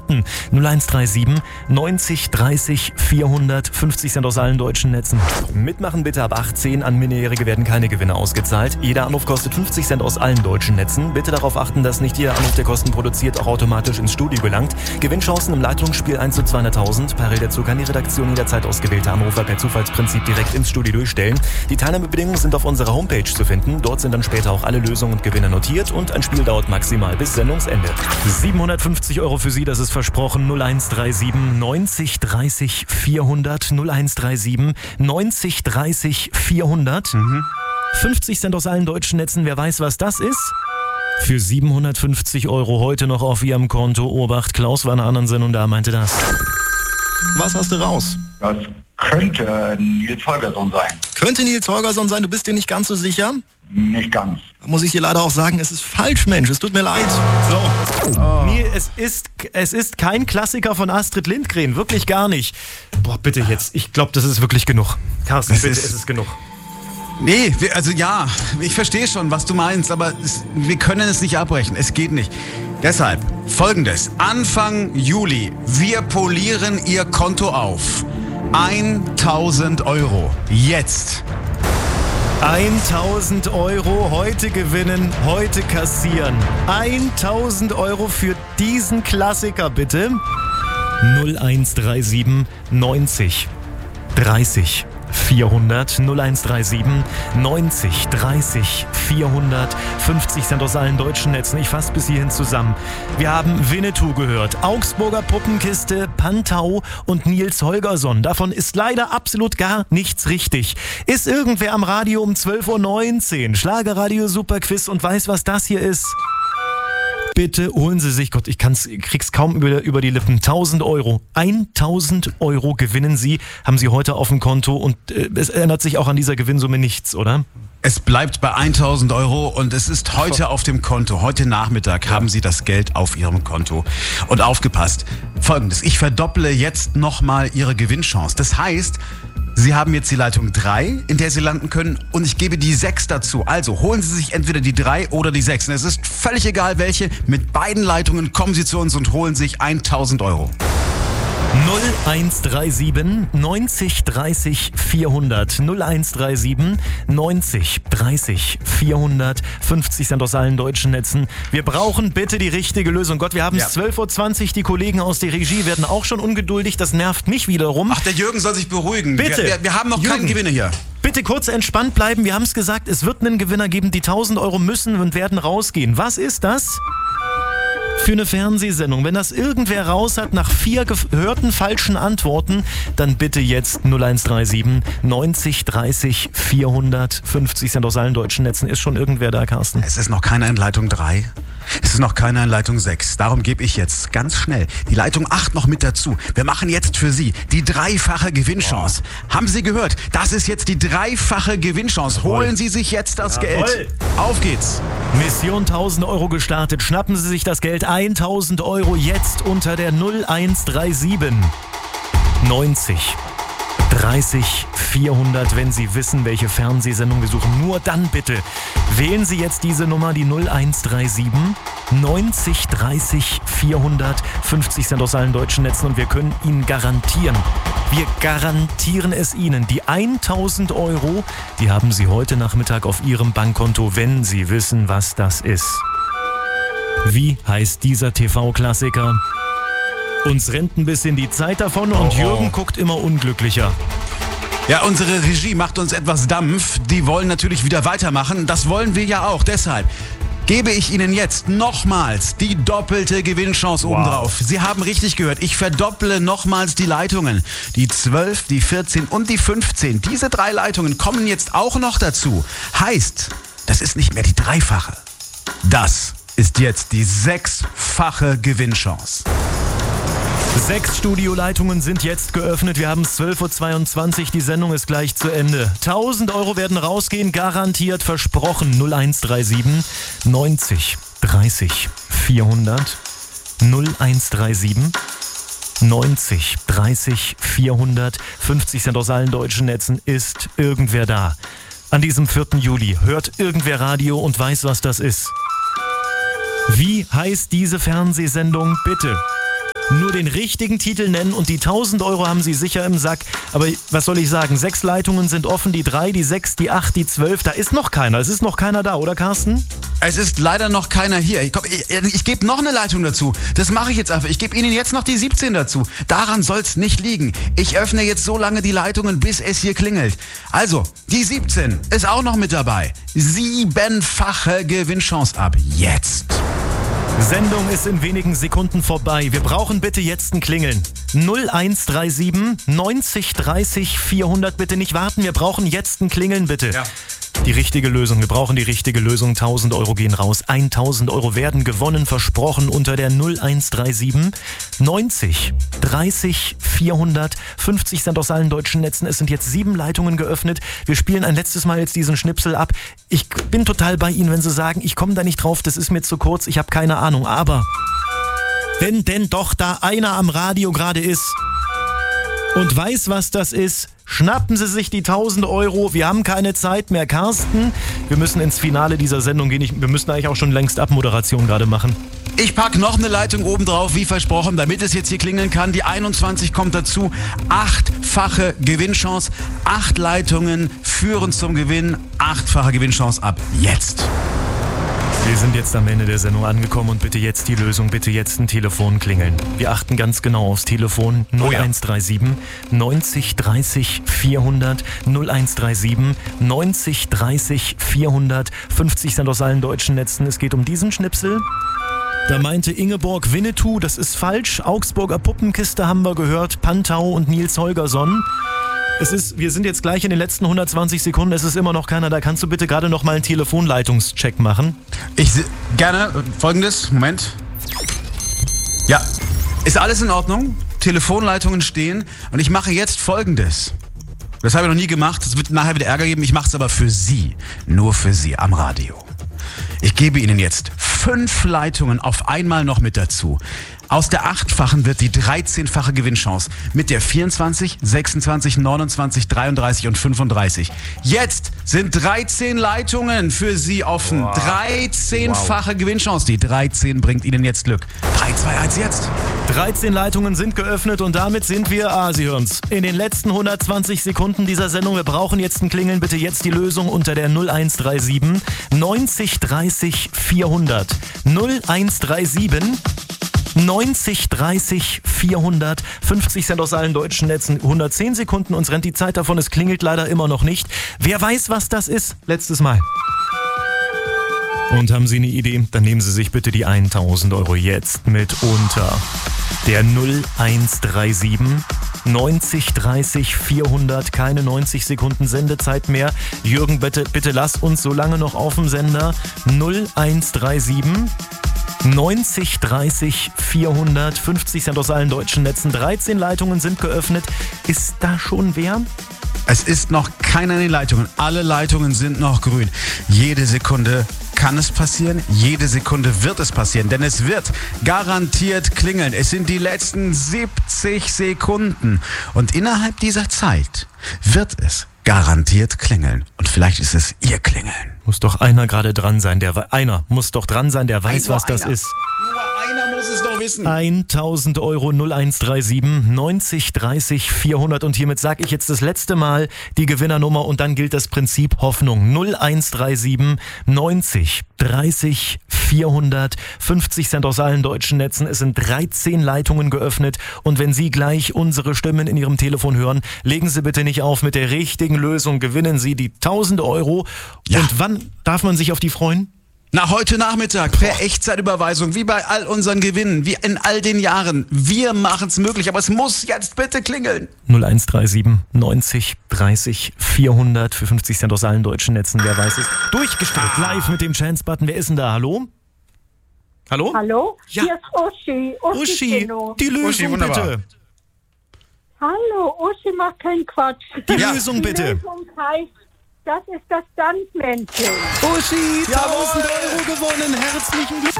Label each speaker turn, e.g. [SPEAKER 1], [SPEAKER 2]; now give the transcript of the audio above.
[SPEAKER 1] raten. 0137 90 30 400, 50 Cent aus allen deutschen Netzen. Mitmachen bitte ab 18, an Minderjährige werden keine Gewinne ausgezahlt. Jeder Anruf kostet 50 Cent aus allen deutschen Netzen. Bitte darauf achten, dass nicht jeder Anruf, der Kosten produziert, auch automatisch ins Studio gelangt. Gewinnchancen im Leitungsspiel 1 zu 200.000. Parallel dazu kann die Redaktion jederzeit ausgewählte Anrufer per Zufallsprinzip direkt ins Studio durchstellen. Die Teilnahmebedingungen sind auf unserer Homepage zu finden. Dort sind dann später auch alle Lösungen und Gewinne notiert und ein Spiel dauert maximal bis Sendungsende. 750 € für Sie, das ist versprochen. 0137 90 30 400, 0137 90 30 400. 50 Cent aus allen deutschen Netzen, wer weiß, was das ist? Für 750 € heute noch auf Ihrem Konto. Obacht, Klaus war in einer anderen Sendung da, meinte das. Was hast du raus?
[SPEAKER 2] Das könnte Nils Holgersson sein.
[SPEAKER 1] Könnte Nils Holgersson sein, du bist dir nicht ganz so sicher?
[SPEAKER 2] Nicht ganz.
[SPEAKER 1] Da muss ich dir leider auch sagen, es ist falsch, Mensch, es tut mir leid. So. Oh. Nee, es ist kein Klassiker von Astrid Lindgren, wirklich gar nicht. Boah, bitte jetzt, ich glaube, das ist wirklich genug. Carsten, bitte, es ist genug.
[SPEAKER 3] Nee, ich verstehe schon, was du meinst, aber wir können es nicht abbrechen, es geht nicht. Deshalb, Folgendes, Anfang Juli, wir polieren Ihr Konto auf. 1.000 €, jetzt.
[SPEAKER 1] 1.000 € heute gewinnen, heute kassieren. 1.000 € für diesen Klassiker, bitte. 0137 90 30 400, 0137 90 30 400, 50 Cent aus allen deutschen Netzen. Ich fasse bis hierhin zusammen. Wir haben Winnetou gehört, Augsburger Puppenkiste, Pantau und Nils Holgersson. Davon ist leider absolut gar nichts richtig. Ist irgendwer am Radio um 12.19 Uhr, Schlagerradio Superquiz und weiß, was das hier ist? Bitte holen Sie sich, Gott, krieg's kaum über die Lippen, 1.000 €. 1.000 € gewinnen Sie, haben Sie heute auf dem Konto und es ändert sich auch an dieser Gewinnsumme nichts, oder?
[SPEAKER 3] Es bleibt bei 1.000 € und es ist heute auf dem Konto. Heute Nachmittag haben Sie das Geld auf Ihrem Konto. Und aufgepasst, Folgendes, ich verdopple jetzt nochmal Ihre Gewinnchance. Das heißt, Sie haben jetzt die Leitung 3, in der Sie landen können und ich gebe die 6 dazu. Also holen Sie sich entweder die 3 oder die 6. Und es ist völlig egal welche. Mit beiden Leitungen kommen Sie zu uns und holen sich 1.000 €.
[SPEAKER 1] 0137 90 30 400, 0137 90 30 400, 50 Cent aus allen deutschen Netzen. Wir brauchen bitte die richtige Lösung. Gott, wir haben es 12.20 Uhr, die Kollegen aus der Regie werden auch schon ungeduldig, das nervt mich wiederum.
[SPEAKER 3] Ach, der Jürgen soll sich beruhigen.
[SPEAKER 1] Bitte.
[SPEAKER 3] Wir haben noch keinen Gewinner hier.
[SPEAKER 1] Bitte kurz entspannt bleiben, wir haben es gesagt, es wird einen Gewinner geben, die 1.000 € müssen und werden rausgehen. Was ist das? Für eine Fernsehsendung. Wenn das irgendwer raus hat nach 4 gehörten falschen Antworten, dann bitte jetzt 0137 90 30 400, 50 Cent aus allen deutschen Netzen. Ist schon irgendwer da, Carsten?
[SPEAKER 3] Es ist noch keiner in Leitung 3. Es ist noch keiner in Leitung 6. Darum gebe ich jetzt ganz schnell die Leitung 8 noch mit dazu. Wir machen jetzt für Sie die dreifache Gewinnchance. Haben Sie gehört? Das ist jetzt die dreifache Gewinnchance. Holen Sie sich jetzt das Geld. Auf geht's.
[SPEAKER 1] Mission 1.000 € gestartet. Schnappen Sie sich das Geld. 1.000 € jetzt unter der 0137 90 30 400, wenn Sie wissen, welche Fernsehsendung wir suchen. Nur dann bitte wählen Sie jetzt diese Nummer, die 0137 90 30 400, 50 Cent aus allen deutschen Netzen und wir können Ihnen garantieren, wir garantieren es Ihnen, die 1.000 €, die haben Sie heute Nachmittag auf Ihrem Bankkonto, wenn Sie wissen, was das ist. Wie heißt dieser TV-Klassiker? Uns rennt ein bisschen die Zeit davon und Jürgen guckt immer unglücklicher.
[SPEAKER 3] Ja, unsere Regie macht uns etwas Dampf. Die wollen natürlich wieder weitermachen. Das wollen wir ja auch. Deshalb gebe ich Ihnen jetzt nochmals die doppelte Gewinnchance obendrauf. Sie haben richtig gehört. Ich verdopple nochmals die Leitungen. Die 12, die 14 und die 15. Diese 3 Leitungen kommen jetzt auch noch dazu. Heißt, das ist nicht mehr die dreifache. Das ist jetzt die 6-fache Gewinnchance.
[SPEAKER 1] 6 Studioleitungen sind jetzt geöffnet. Wir haben es 12.22 Uhr. Die Sendung ist gleich zu Ende. 1.000 € werden rausgehen, garantiert versprochen. 0137 90 30 400. 0137 90 30 400. 50 Cent aus allen deutschen Netzen. Ist irgendwer da? An diesem 4. Juli hört irgendwer Radio und weiß, was das ist. Wie heißt diese Fernsehsendung? Bitte. nur den richtigen Titel nennen und die 1000 Euro haben Sie sicher im Sack. Aber was soll ich sagen? 6 Leitungen sind offen, die 3, die 6, die 8, die 12. Da ist noch keiner. Es ist noch keiner da, oder Carsten?
[SPEAKER 3] Es ist leider noch keiner hier. Ich gebe noch eine Leitung dazu. Das mache ich jetzt einfach. Ich gebe Ihnen jetzt noch die 17 dazu. Daran soll es nicht liegen. Ich öffne jetzt so lange die Leitungen, bis es hier klingelt. Also, die 17 ist auch noch mit dabei. 7-fache Gewinnchance ab jetzt.
[SPEAKER 1] Sendung ist in wenigen Sekunden vorbei. Wir brauchen bitte jetzt ein Klingeln. 0137 90 30 400. Bitte nicht warten. Wir brauchen jetzt ein Klingeln, bitte.
[SPEAKER 3] Ja.
[SPEAKER 1] Die richtige Lösung. Wir brauchen die richtige Lösung. 1000 Euro gehen raus. 1000 Euro werden gewonnen, versprochen unter der 0137 90 30 400. 50 Cent aus allen deutschen Netzen. Es sind jetzt 7 Leitungen geöffnet. Wir spielen ein letztes Mal jetzt diesen Schnipsel ab. Ich bin total bei Ihnen, wenn Sie sagen, ich komme da nicht drauf, das ist mir zu kurz, ich habe keine Ahnung. Aber wenn denn doch da einer am Radio gerade ist und weiß, was das ist, schnappen Sie sich die 1000 Euro. Wir haben keine Zeit mehr. Carsten, wir müssen ins Finale dieser Sendung gehen. Wir müssen eigentlich auch schon längst Abmoderation gerade machen.
[SPEAKER 3] Ich packe noch eine Leitung oben drauf, wie versprochen, damit es jetzt hier klingeln kann. Die 21 kommt dazu. 8-fache Gewinnchance. 8 Leitungen führen zum Gewinn. 8-fache Gewinnchance ab jetzt.
[SPEAKER 1] Wir sind jetzt am Ende der Sendung angekommen und bitte jetzt die Lösung, bitte jetzt ein Telefon klingeln. Wir achten ganz genau aufs Telefon 0137 90 30 400 0137 90 30 400 50 Cent aus allen deutschen Netzen. Es geht um diesen Schnipsel. Da meinte Ingeborg Winnetou, das ist falsch. Augsburger Puppenkiste haben wir gehört, Pantau und Nils Holgersson. Wir sind jetzt gleich in den letzten 120 Sekunden, es ist immer noch keiner da. Kannst du bitte gerade noch mal einen Telefonleitungscheck machen?
[SPEAKER 3] Gerne. Folgendes, Moment. Ja, ist alles in Ordnung? Telefonleitungen stehen und ich mache jetzt Folgendes. Das habe ich noch nie gemacht, das wird nachher wieder Ärger geben. Ich mache es aber für Sie, nur für Sie am Radio. Ich gebe Ihnen jetzt 5 Leitungen auf einmal noch mit dazu. Aus der 8-fachen wird die 13-fache Gewinnchance mit der 24, 26, 29, 33 und 35. Jetzt sind 13 Leitungen für Sie offen. 13-fache Gewinnchance. Die 13 bringt Ihnen jetzt Glück. 3, 2, 1 jetzt.
[SPEAKER 1] 13 Leitungen sind geöffnet und damit sind wir, Sie hören's, in den letzten 120 Sekunden dieser Sendung. Wir brauchen jetzt ein Klingeln. Bitte jetzt die Lösung unter der 0137 90 30 400. 0137 90 30 400, 50 Cent aus allen deutschen Netzen, 110 Sekunden, uns rennt die Zeit davon, es klingelt leider immer noch nicht. Wer weiß, was das ist? Letztes Mal. Und haben Sie eine Idee? Dann nehmen Sie sich bitte die 1000 Euro jetzt mit unter der 0137 90 30 400, keine 90 Sekunden Sendezeit mehr. Jürgen, bitte lass uns so lange noch auf dem Sender. 0137 90 30 400, 50 Cent aus allen deutschen Netzen, 13 Leitungen sind geöffnet. Ist da schon wer?
[SPEAKER 3] Es ist noch keiner in den Leitungen. Alle Leitungen sind noch grün. Jede Sekunde kann es passieren, jede Sekunde wird es passieren, denn es wird garantiert klingeln. Es sind die letzten 70 Sekunden und innerhalb dieser Zeit wird es garantiert klingeln. Und vielleicht ist es Ihr Klingeln.
[SPEAKER 1] Muss doch einer gerade dran sein, der weiß, was das ist.
[SPEAKER 3] Nur einer muss es doch wissen.
[SPEAKER 1] 1000 Euro 0137 90 30 400 und hiermit sage ich jetzt das letzte Mal die Gewinnernummer und dann gilt das Prinzip Hoffnung. 0137 90 30 400, 50 Cent aus allen deutschen Netzen. Es sind 13 Leitungen geöffnet und wenn Sie gleich unsere Stimmen in Ihrem Telefon hören, legen Sie bitte nicht auf. Mit der richtigen Lösung gewinnen Sie die 1000 Euro. Ja. Und wann darf man sich auf die freuen?
[SPEAKER 3] Na, heute Nachmittag per Echtzeitüberweisung, wie bei all unseren Gewinnen, wie in all den Jahren. Wir machen es möglich, aber es muss jetzt bitte klingeln. 0137 90 30 400 für 50 Cent aus allen deutschen Netzen, wer weiß es. Durchgestellt, live mit dem Chance-Button. Wer ist denn da? Hallo? Hallo?
[SPEAKER 4] Hallo?
[SPEAKER 1] Ja.
[SPEAKER 4] Hier ist Uschi.
[SPEAKER 1] Die Lösung
[SPEAKER 3] Uschi,
[SPEAKER 1] bitte.
[SPEAKER 4] Hallo, Uschi macht keinen Quatsch.
[SPEAKER 1] Die Lösung bitte.
[SPEAKER 4] Die Lösung heißt, das ist das Sandmännchen.
[SPEAKER 1] Uschi, 1000 Euro gewonnen. Herzlichen Glückwunsch.